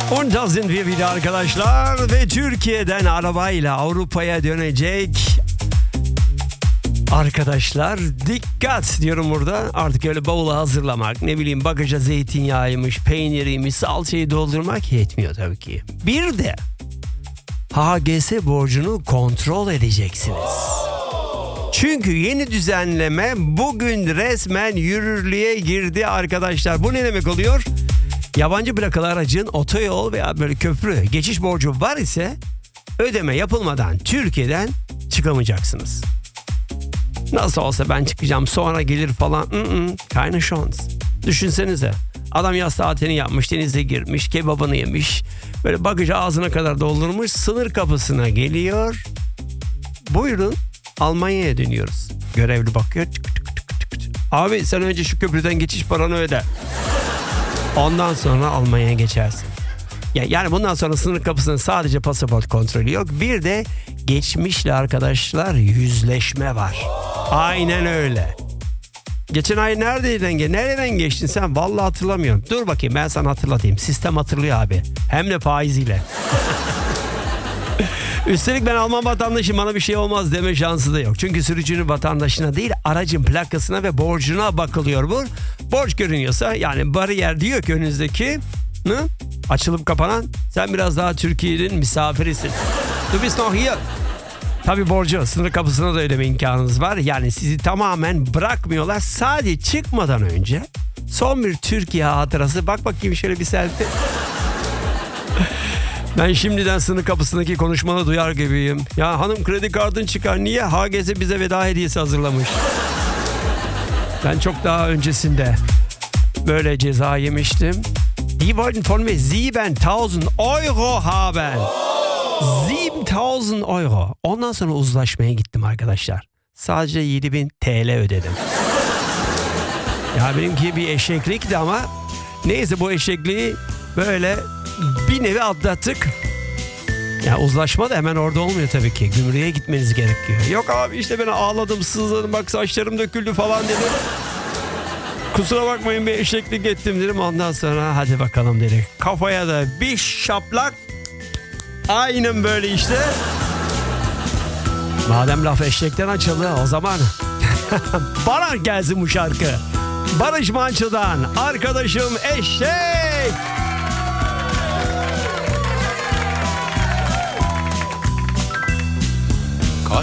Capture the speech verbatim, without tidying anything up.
On dozen bir video arkadaşlar ve Türkiye'den arabayla Avrupa'ya dönecek arkadaşlar, dikkat diyorum burada. Artık öyle bavulu hazırlamak, ne bileyim bagaja zeytinyağıymış, peyniriymiş, salçayı doldurmak yetmiyor tabii ki. Bir de H G S borcunu kontrol edeceksiniz. Çünkü yeni düzenleme bugün resmen yürürlüğe girdi arkadaşlar. Bu ne demek oluyor? Yabancı plakalı aracın otoyol veya böyle köprü geçiş borcu var ise ödeme yapılmadan Türkiye'den çıkamayacaksınız. Nasıl olsa ben çıkacağım sonra gelir falan. Keine şans. Düşünsenize. Adam yaz tatilini yapmış, denize girmiş, kebabını yemiş. Böyle bagajı ağzına kadar doldurmuş, sınır kapısına geliyor. Buyurun, Almanya'ya dönüyoruz. Görevli bakıyor. Tık tık tık tık tık. Abi sen önce şu köprüden geçiş paranı öde. Ondan sonra Almanya'ya geçersin. Ya yani bundan sonra sınır kapısının sadece pasaport kontrolü yok. Bir de geçmişle arkadaşlar yüzleşme var. Aynen öyle. Geçen ay neredeydin? Nereden geçtin sen? Vallahi hatırlamıyorum. Dur bakayım ben sana hatırlatayım. Sistem hatırlıyor abi. Hem de faiziyle. Üstelik ben Alman vatandaşım, bana bir şey olmaz deme şansı da yok. Çünkü sürücünün vatandaşına değil aracın plakasına ve borcuna bakılıyor bu. Borç görünüyorsa yani bariyer diyor ki önünüzdeki hı? Açılıp kapanan, sen biraz daha Türkiye'nin misafirisin. Du bist noch hier. Tabii borcu sınır kapısına da ödeme imkanınız var. Yani sizi tamamen bırakmıyorlar. Sadece çıkmadan önce son bir Türkiye hatırası. Bak bakayım şöyle bir selfie. Ben şimdiden sınır kapısındaki konuşmanı duyar gibiyim. Ya hanım kredi kartın çıkar. Niye? H G S bize veda hediyesi hazırlamış. Ben çok daha öncesinde böyle ceza yemiştim. Die wollten von mir siebentausend Euro haben. siebentausend Euro. Ondan sonra uzlaşmaya gittim arkadaşlar. Sadece yedi bin T L ödedim. Ya benimki bir eşeklikti ama neyse bu eşekliği böyle bir nevi atlattık. Ya uzlaşma da hemen orada olmuyor tabii ki. Gümrüğe gitmeniz gerekiyor. Yok abi işte ben ağladım, sızladım, bak saçlarım döküldü falan dedim. Kusura bakmayın bir eşeklik ettim dedim. Ondan sonra hadi bakalım dedik. Kafaya da bir şaplak. Aynen böyle işte. Madem laf eşekten açıldı o zaman bana gelsin bu şarkı. Barış Manço'dan Arkadaşım Eşek.